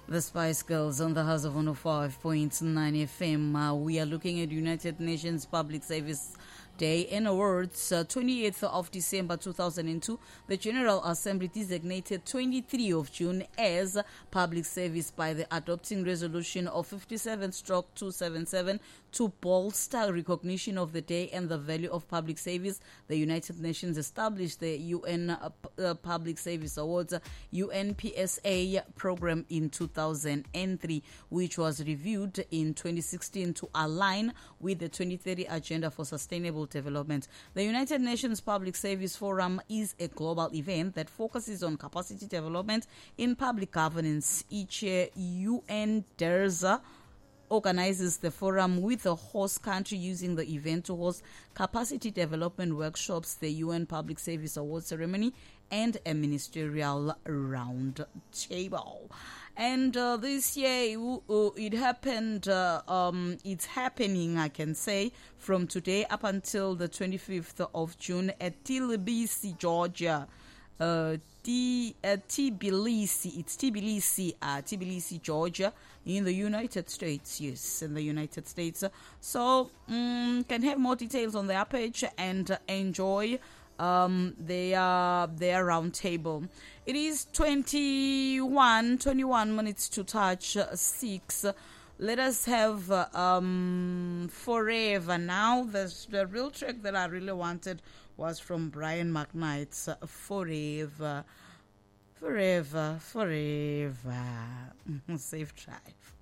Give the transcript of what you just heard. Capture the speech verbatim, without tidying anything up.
The Spice Girls on the House of one oh five point nine F M. Uh, we are looking at United Nations Public Service Day and Awards. Uh, twenty-eighth of December two thousand two, the General Assembly designated twenty-third of June as Public Service by the adopting resolution of fifty-seven stroke two seventy-seven to bolster recognition of the day and the value of public service. The United Nations established the U N uh, P- uh, Public Service Awards uh, U N P S A program in two thousand three, which was reviewed in twenty sixteen to align with the twenty thirty Agenda for Sustainable Development. The United Nations Public Service Forum is a global event that focuses on capacity development in public governance. Each year, U N D E R S A organizes the forum with a host country using the event to host capacity development workshops, the U N Public Service Award ceremony, and a ministerial round table. And uh, this year uh, it happened, uh, um, it's happening, I can say, from today up until the twenty-fifth of June at Tbilisi, Georgia. Uh, T, uh, Tbilisi, it's Tbilisi, uh, Tbilisi, Georgia, in the United States. Yes, in the United States. So, um, can have more details on their page and uh, enjoy um, their their round table. It is twenty-one, twenty-one minutes to touch uh, six. Let us have uh, um, Forever now. The, the real track that I really wanted was from Brian McKnight's uh, Forever, Forever, Forever. Safe drive.